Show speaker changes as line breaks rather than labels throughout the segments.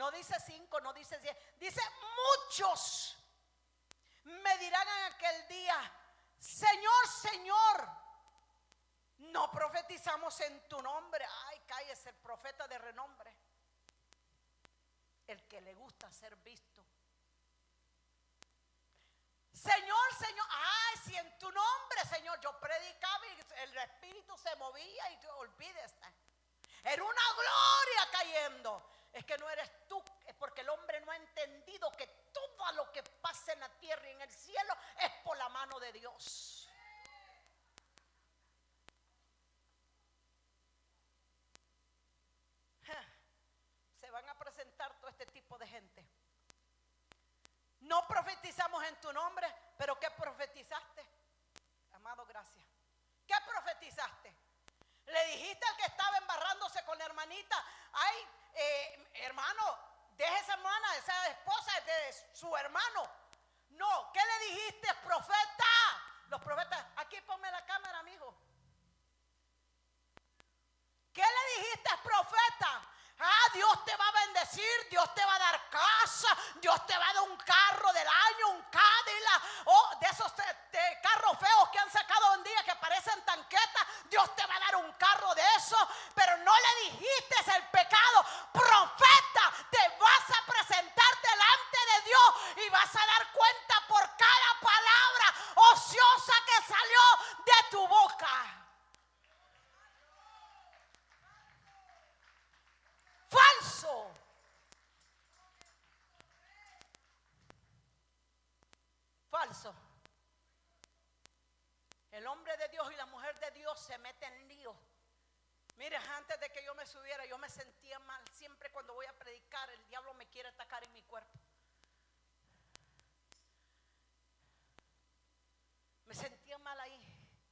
No dice 5, no dice 10. Dice muchos me dirán en aquel día: Señor, Señor, no profetizamos en tu nombre. Ay, cállese, el profeta de renombre, el que le gusta ser visto. Señor, Señor, ay, si en tu nombre, Señor, yo predicaba y el espíritu se movía y olvídese. Era una gloria cayendo. Es que no eres tú, es porque el hombre no ha entendido que todo lo que pasa en la tierra y en el cielo es por la mano de Dios. Se van a presentar todo este tipo de gente. No profetizamos en tu nombre, pero ¿qué profetizaste? Amado, gracias. ¿Qué profetizaste? Le dijiste al que estaba embarrándose con la hermanita: ay, hermano, deje esa hermana, esa esposa de su hermano. No, ¿qué le dijiste, profeta? Los profetas, aquí ponme la cámara, amigo. ¿Qué le dijiste, profeta? Ah, Dios te va a bendecir, Dios te va a dar casa, Dios te va a dar un carro del año, un Cadillac, o de esos carros feos que han sacado hoy en día que parecen tanquetas. Dios te va a dar un carro de eso, pero no le dijiste el pecado. Profeta, te vas a presentar delante de Dios y vas a dar cuenta por cada palabra ociosa que salió de tu boca. Falso. Falso. El hombre de Dios y la mujer de Dios se meten en lío. Mire, antes de que yo me subiera, yo me sentía mal. Siempre cuando voy a predicar, el diablo me quiere atacar en mi cuerpo. Me sentía mal ahí.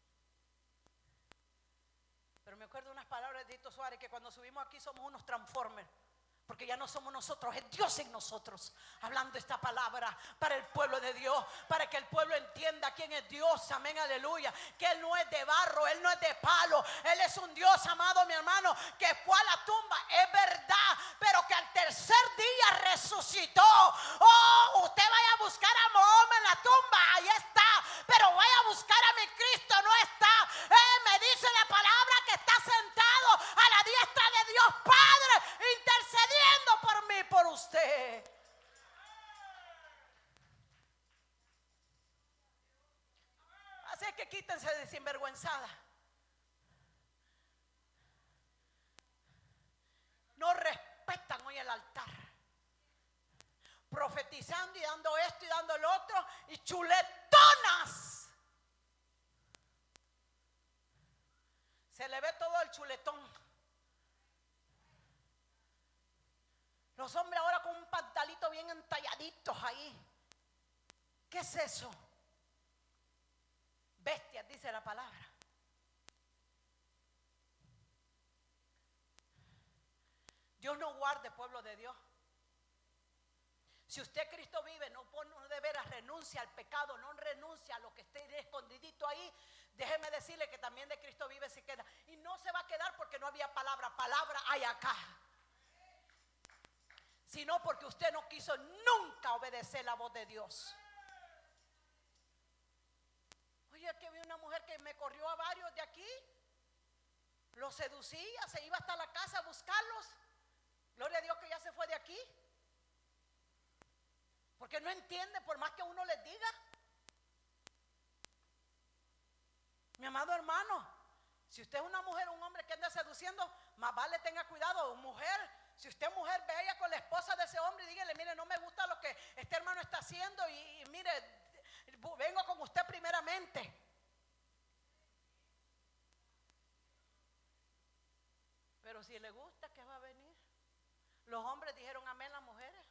Pero me acuerdo unas palabras de Tito Suárez, que cuando subimos aquí somos unos transformers. Porque ya no somos nosotros, es Dios en nosotros, hablando esta palabra para el pueblo de Dios, para que el pueblo entienda quién es Dios, amén, aleluya. Que Él no es de barro, Él no es de palo, Él es un Dios, amado mi hermano, que fue a la tumba, es verdad, pero que al tercer día resucitó. Oh, usted vaya a buscar a Mahoma en la tumba, ahí está, pero vaya a buscar a mi Cristo, no está. Me dice la palabra que está sentado a la diestra de Dios Padre, intercediendo por mí, por usted. Así que quítense de sinvergüenzada. No respetan hoy el altar, profetizando y dando esto y dando lo otro, y chuletonas. Se le ve todo el chuletón. Los hombres ahora con un pantalito bien entalladitos ahí. ¿Qué es eso? Bestias, dice la palabra. Dios no guarde, pueblo de Dios. Si usted Cristo vive, no de veras renuncia al pecado, no renuncia a lo que esté escondidito ahí. Déjeme decirle que también de Cristo vive se queda. Y no se va a quedar porque no había palabra. Palabra hay acá. Sino porque usted no quiso nunca obedecer la voz de Dios. Oye, que vi una mujer que me corrió a varios de aquí, los seducía, se iba hasta la casa a buscarlos. Gloria a Dios que ya se fue de aquí, porque no entiende por más que uno les diga. Mi amado hermano, si usted es una mujer o un hombre que anda seduciendo, más vale tenga cuidado. Mujer, si usted es mujer, vaya con la esposa de ese hombre y dígale: mire, no me gusta lo que este hermano está haciendo y mire, vengo con usted primeramente. Pero si le gusta, ¿qué va a venir? Los hombres dijeron amén, las mujeres.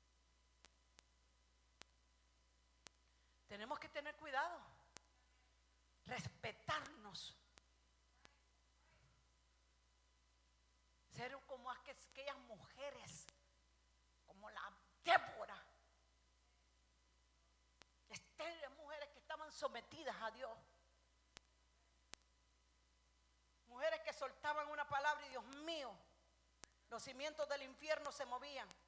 Tenemos que tener cuidado, respetarnos, ser como aquellas mujeres, como la Débora, mujeres que estaban sometidas a Dios, mujeres que soltaban una palabra y Dios mío, los cimientos del infierno se movían.